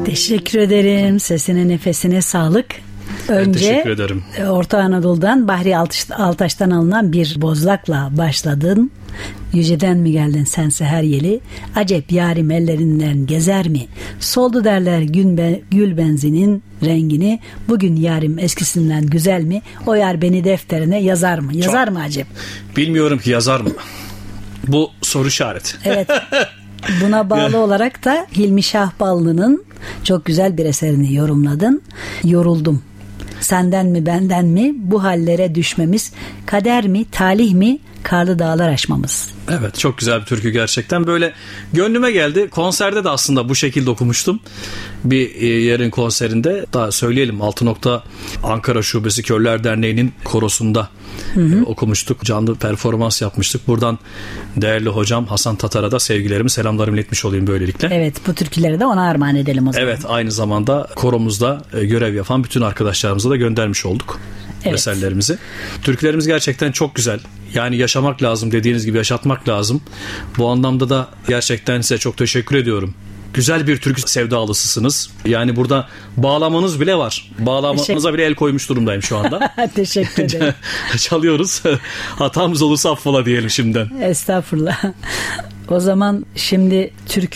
Teşekkür ederim. Sesine nefesine sağlık. Önce teşekkür ederim. Orta Anadolu'dan Bahri Altaş'tan alınan bir bozlakla başladın. Yüceden mi geldin sen seher yeli? Acep yarim ellerinden gezer mi? Soldu derler gül benzinin rengini. Bugün yarim eskisinden güzel mi? O yar beni defterine yazar mı? Yazar mı acep? Bilmiyorum ki yazar mı? Bu soru işareti. Evet. Buna bağlı olarak da Hilmi Şahballı'nın çok güzel bir eserini yorumladın. Yoruldum. Senden mi benden mi bu hallere düşmemiz, kader mi talih mi karlı dağlar aşmamız. Evet, çok güzel bir türkü gerçekten. Böyle gönlüme geldi. Konserde de aslında bu şekilde okumuştum. Bir yerin konserinde, daha söyleyelim, Altınokta Ankara Şubesi Körler Derneği'nin korosunda okumuştuk. Canlı performans yapmıştık. Buradan değerli hocam Hasan Tatar'a da sevgilerimi, selamlarımı iletmiş olayım böylelikle. Evet, bu türküleri de ona armağan edelim o zaman. Evet, aynı zamanda koromuzda görev yapan bütün arkadaşlarımıza da göndermiş olduk. Evet. Eserlerimizi. Türkülerimiz gerçekten çok güzel. Yani yaşamak lazım, dediğiniz gibi yaşatmak lazım. Bu anlamda da gerçekten size çok teşekkür ediyorum. Güzel bir türkü sevdalısısınız. Yani burada bağlamanız bile var. Bağlamanıza bile el koymuş durumdayım şu anda. Teşekkür ederim. Çalıyoruz. Hatamız olursa affola diyelim şimdiden. Estağfurullah. O zaman şimdi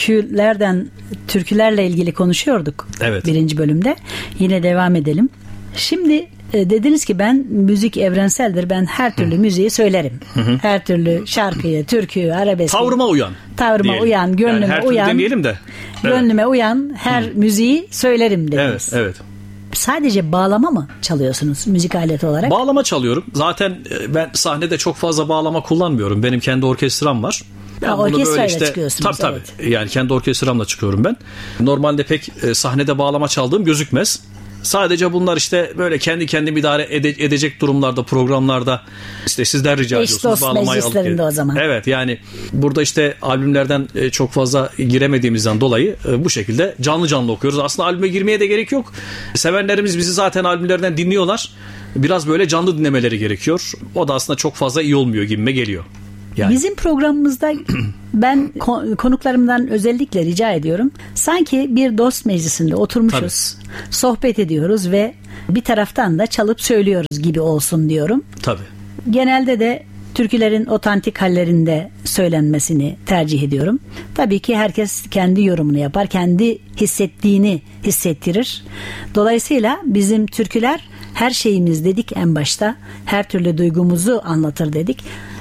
türkülerle ilgili konuşuyorduk. Evet. 1. bölümde. Yine devam edelim. Şimdi dediniz ki ben müzik evrenseldir. Ben her türlü müziği söylerim. Her türlü şarkıyı, türküyü, arabeski. Tavrıma uyan. Tavrıma uyan, gönlüme yani her uyan. demeyelim de. Gönlüme uyan her müziği söylerim dediniz. Evet. Sadece bağlama mı çalıyorsunuz müzik aleti olarak? Bağlama çalıyorum. Zaten ben sahnede çok fazla bağlama kullanmıyorum. Benim kendi orkestram var. Orkestrayla çıkıyorsunuz. Tabii. Evet. Yani kendi orkestramla çıkıyorum ben. Normalde pek sahnede bağlama çaldığım gözükmez. Sadece bunlar işte böyle kendi kendimi idare edecek durumlarda, programlarda işte sizden rica ediyorsunuz bağlamayı alıp. O zaman. Evet, yani burada işte albümlerden çok fazla giremediğimizden dolayı bu şekilde canlı okuyoruz. Aslında albüme girmeye de gerek yok. Sevenlerimiz bizi zaten albümlerden dinliyorlar. Biraz böyle canlı dinlemeleri gerekiyor. O da aslında çok fazla iyi olmuyor gibime geliyor. Yani. Bizim programımızda ben konuklarımdan özellikle rica ediyorum. Sanki bir dost meclisinde oturmuşuz, sohbet ediyoruz ve bir taraftan da çalıp söylüyoruz gibi olsun diyorum. Tabii. Genelde de türkülerin otantik hallerinde söylenmesini tercih ediyorum. Tabii ki herkes kendi yorumunu yapar, kendi hissettiğini hissettirir. Dolayısıyla bizim türküler her şeyimiz dedik en başta, her türlü duygumuzu anlatır dedik.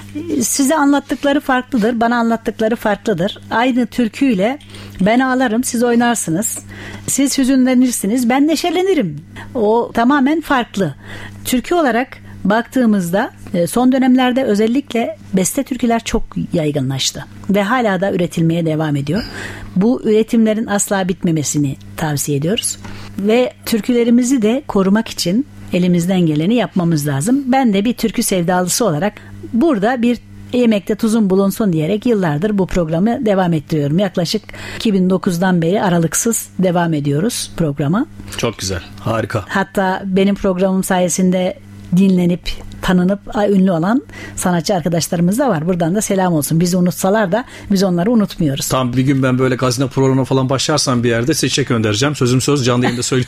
Size anlattıkları farklıdır, bana anlattıkları farklıdır. Aynı türküyle ben ağlarım, siz oynarsınız. Siz hüzünlenirsiniz, ben neşelenirim. O tamamen farklı. Türkü olarak baktığımızda son dönemlerde özellikle beste türküler çok yaygınlaştı ve hala da üretilmeye devam ediyor. Bu üretimlerin asla bitmemesini tavsiye ediyoruz ve türkülerimizi de korumak için elimizden geleni yapmamız lazım. Ben de bir türkü sevdalısı olarak burada bir yemekte tuzun bulunsun diyerek yıllardır bu programı devam ettiriyorum. Yaklaşık 2009'dan beri aralıksız devam ediyoruz programa. Çok güzel, harika. Hatta benim programım sayesinde dinlenip, tanınıp ünlü olan sanatçı arkadaşlarımız da var. Buradan da selam olsun. Bizi unutsalar da biz onları unutmuyoruz. Tam bir gün ben böyle gazino programına falan başlarsam bir yerde size çiçek göndereceğim. Sözüm söz, canlı yayında söyleyeyim.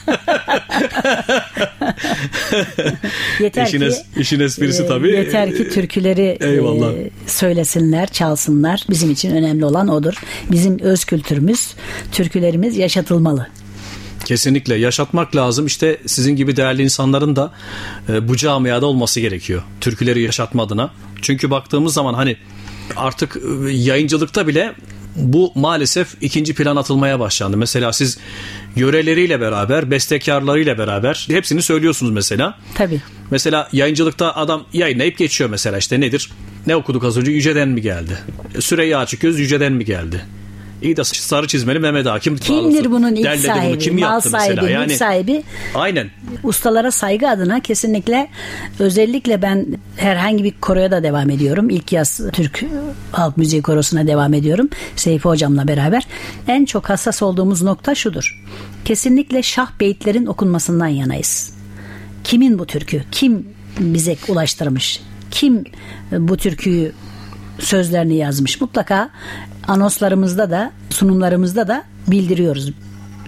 İşin esprisi tabii. Yeter ki türküleri söylesinler, çalsınlar. Bizim için önemli olan odur. Bizim öz kültürümüz, türkülerimiz yaşatılmalı. Kesinlikle yaşatmak lazım. İşte sizin gibi değerli insanların da bu camiada olması gerekiyor. Türküleri yaşatma adına. Çünkü baktığımız zaman hani artık yayıncılıkta bile bu maalesef ikinci plan atılmaya başlandı. Mesela siz yöreleriyle beraber, bestekarlarıyla beraber hepsini söylüyorsunuz mesela. Tabii. Mesela yayıncılıkta adam yayınlayıp geçiyor mesela, işte nedir? Ne okuduk az önce? Yüce'den mi geldi? Süreyya Açıköz Yüce'den mi geldi? İyi de sarı çizmeli Mehmet Akif. Kimdir bunun ilk sahibi? Bunu? Kim mal sahibi, mesela? Yani, ilk sahibi. Aynen. Ustalara saygı adına kesinlikle, özellikle ben herhangi bir koroya da devam ediyorum. İlk yaz Türk Halk Müziği Korosu'na devam ediyorum. Seyfi Hocam'la beraber. En çok hassas olduğumuz nokta şudur. Kesinlikle şah beyitlerin okunmasından yanayız. Kimin bu türkü? Kim bize ulaştırmış? Kim bu türküyü sözlerini yazmış? Mutlaka anonslarımızda da, sunumlarımızda da bildiriyoruz.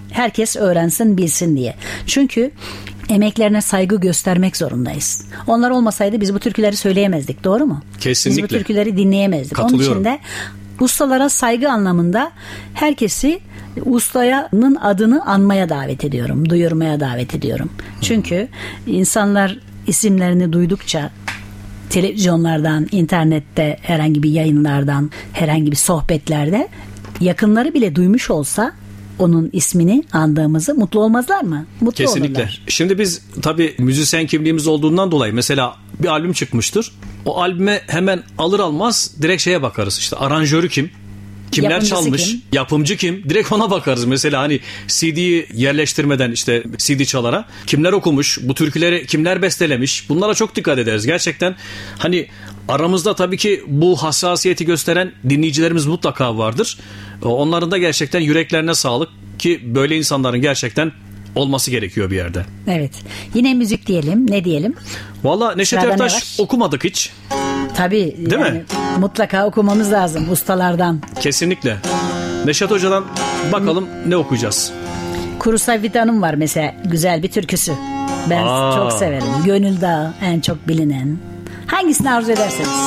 herkes öğrensin, bilsin diye. Çünkü emeklerine saygı göstermek zorundayız. Onlar olmasaydı biz bu türküleri söyleyemezdik, doğru mu? Kesinlikle. Biz bu türküleri dinleyemezdik. Onun için de ustalara saygı anlamında herkesi ustayanın adını anmaya davet ediyorum, duyurmaya davet ediyorum. Çünkü insanlar isimlerini duydukça televizyonlardan, internette, herhangi bir yayınlardan, herhangi bir sohbetlerde yakınları bile duymuş olsa onun ismini andığımızı mutlu olmazlar mı? Mutlu Kesinlikle. olurlar. Şimdi biz tabii müzisyen kimliğimiz olduğundan dolayı mesela bir albüm çıkmıştır. O albüme hemen alır almaz direkt şeye bakarız. İşte aranjörü kim? Kimler Yapımcısı çalmış? kim? Yapımcı kim? Direkt ona bakarız. Mesela hani CD'yi yerleştirmeden işte CD çalara kimler okumuş? Bu türküleri kimler bestelemiş? Bunlara çok dikkat ederiz. Gerçekten hani aramızda tabii ki bu hassasiyeti gösteren dinleyicilerimiz mutlaka vardır. Onların da gerçekten yüreklerine sağlık ki böyle insanların gerçekten olması gerekiyor bir yerde. Evet. Yine müzik diyelim. Ne diyelim? Valla Neşet Sırada Ertaş okumadık hiç. Tabii. Değil mi? Mutlaka okumamız lazım ustalardan. Kesinlikle. Neşet Hoca'dan bakalım ne okuyacağız. Kuru Savidan'ın var mesela, güzel bir türküsü. Ben çok severim. Gönül Dağı en çok bilinen. Hangisini arzu ederseniz.